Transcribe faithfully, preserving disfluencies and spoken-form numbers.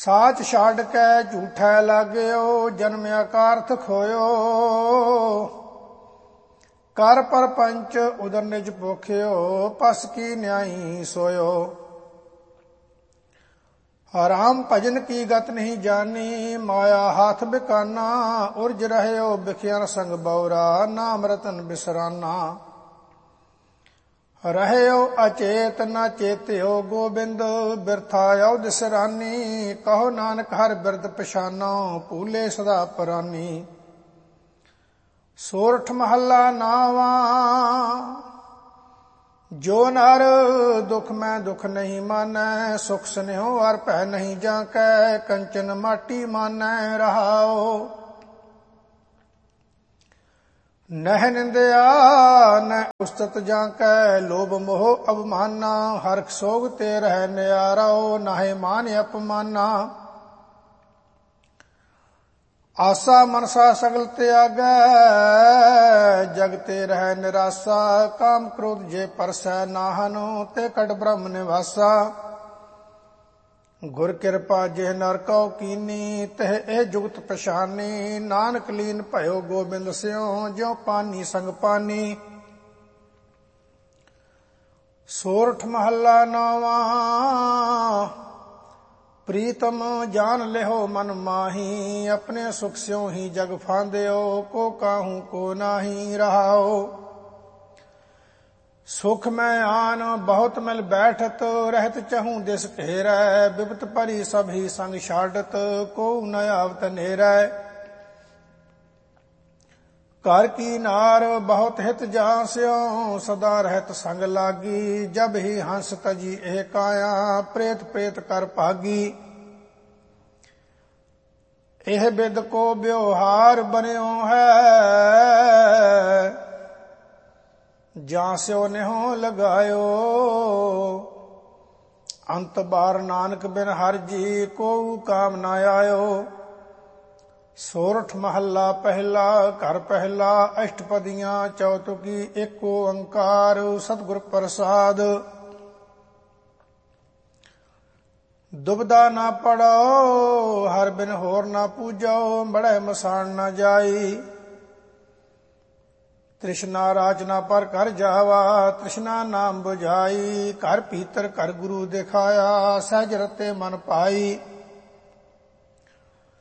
ਸਾਚ ਛੱਡ ਕੇ ਝੂਠੈ ਲਾਗਿਓ, ਜਨਮਿਆ ਕਾਰਥ ਖੋਇਓ। ਕਰ ਪਰਪੰਚ ਉਦਰ ਨਿਜ ਭੁਖਿਓ, ਪਸ ਕੀ ਨਿਆਈ ਸੋਇਓ। ਰਾਮ ਭਜਨ ਕੀ ਗਤ ਨਹੀਂ ਜਾਨੀ, ਮਾਇਆ ਹਾਥ ਬਿਕਾਨਾ। ਉਰਜ ਰਹਿਓ ਬਿਖਿਆਨ ਸੰਗ ਬਉਰਾ, ਨਾਮ ਰਤਨ ਬਿਸਰਾਨਾ। ਰਹਿਓ ਅਚੇਤ ਨਾ ਚੇਤਿਓ ਗੋਬਿੰਦ, ਬਿਰਥਾ ਅਉ ਦਿਸਰਾਨੀ। ਕਹੋ ਨਾਨਕ ਹਰ ਬਿਰਦ ਪਛਾਨੋ, ਭੂਲੇ ਸਦਾ ਪਰਾਨੀ। ਸੋਰਠ ਮਹੱਲਾ ਨਾਵਾ, ਜੋ ਨਰ ਦੁਖ ਮੈਂ ਦੁਖ ਨਹੀਂ ਮਾਨੈ। ਸੁਖ ਸਨੇਹੋ ਅਰ ਭੈ ਨਹੀਂ ਜਾਂਕੈ, ਕੰਚਨ ਮਾਟੀ ਮਾਨੈ ਰਹਾਓ। ਨਹਿ ਨਿੰਦਿਆ ਨਹਿ ਉਸਤਤ ਜਾਂਕੈ, ਲੋਭ ਮੋਹ ਅਭਮਾਨਾ। ਹਰਖ ਸੋਗ ਤੇ ਰਹਿ ਨਿਆਰੋ, ਨਾਹਿ ਮਾਨ ਅਪਮਾਨਾ। ਆਸਾ ਮਨਸਾ ਸਗਲ ਤਿਆਗੈ, ਜਗ ਤੇ ਰਹਿ ਨਿਰਾਸਾ। ਕਾਮ ਕ੍ਰੋਧ ਜੇ ਪਰਸੈ ਨਾਹਨ, ਤੇ ਕਟ ਬ੍ਰਹਮ ਨਿਵਾਸਾ। ਗੁਰ ਕਿਰਪਾ ਜਿਹ ਨਰ ਕਉ ਕੀਨੀ, ਤਹ ਇਹ ਜੁਗਤ ਪਛਾਨੀ। ਨਾਨਕ ਲੀਨ ਭਇਓ ਗੋਬਿੰਦ ਸਿਉ, ਜਿਉ ਪਾਨੀ ਸੰਗ ਪਾਨੀ। ਸੋਰਠ ਮਹੱਲਾ ਨਾਵਾ, ਪ੍ਰੀਤਮ ਜਾਨ ਲਿਹੋ ਮਨ ਮਾਹੀ। ਆਪਣੇ ਸੁਖ ਸਿਉ ਹੀ ਜਗ ਫਾਂਦਿਓ, ਕੋ ਕਾਹੂ ਕੋ ਨਾਹੀ ਰਹਾਓ। ਸੁਖ ਮੈਂ ਆਨ ਬਹੁਤ ਮਿਲ ਬੈਠਤ, ਰਹਿਤ ਚਹੂੰ ਦਿਸ ਘੇਰੈ। ਬਿਪਤ ਭਰੀ ਸਭ ਹੀ ਸੰਗ ਛਾਡਤ, ਕੋ ਨ ਆਵਤ ਨੇਰੈ। ਘਰ ਕੀ ਨਾਰ ਬਹੁਤ ਹਿਤ ਜਾਂਸਿਓ, ਸਦਾ ਰਹਿਤ ਸੰਗ ਲਾਗੀ। ਜਬ ਹੀ ਹੰਸ ਤਜੀ ਇਹ ਕਾਇਆ, ਪ੍ਰੇਤ ਪ੍ਰੇਤ ਕਰ ਭਾਗੀ। ਇਹ ਬਿਦ ਕੋ ਬਿਵਹਾਰ ਬਨਿਓ ਹੈ, ਜਾਂ ਸਿਓ ਨਿਹੋ ਲਗਾਇਓ। ਅੰਤ ਬਾਰ ਨਾਨਕ ਬਿਨ ਹਰ ਜੀ, ਕੋ ਕਾਮ ਨਾ ਆਇਓ। ਸੋਰਠ ਮਹੱਲਾ ਪਹਿਲਾ, ਘਰ ਪਹਿਲਾ। ਅਸ਼ਟਪਦੀਆਂ ਚੌਤੁਕੀ, ਏਕ ਓੰਕਾਰ ਸਤਿਗੁਰ ਪ੍ਰਸਾਦ। ਦੁਬਦਾ ਨਾ ਪੜੋ, ਹਰ ਬਿਨ ਹੋਰ ਨਾ ਪੂਜੋ। ਬੜੈ ਮਸਾਣ ਨਾ ਜਾਈ, ਤ੍ਰਿਸ਼ਨਾ ਰਾਚਨਾ ਪਰ ਕਰ ਜਾਵਾ। ਤ੍ਰਿਸ਼ਨਾ ਨਾਮ ਬੁਝਾਈ, ਘਰ ਭੀਤਰ ਘਰ ਗੁਰੂ ਦਿਖਾਇਆ। ਸਹਿਜ ਰਤੇ ਮਨ ਪਾਈ,